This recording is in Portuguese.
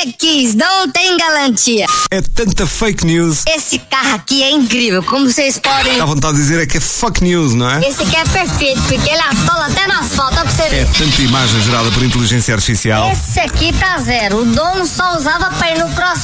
Kiss, não tem garantia. É tanta fake news. Esse carro aqui é incrível, como vocês podem... Dá vontade de dizer é que é fuck news, não é? Esse aqui é perfeito, porque ele atola até no asfalto, ó pra você É ver. tanta imagem gerada por inteligência artificial. Esse aqui tá zero, o dono só usava pra ir no crossfit.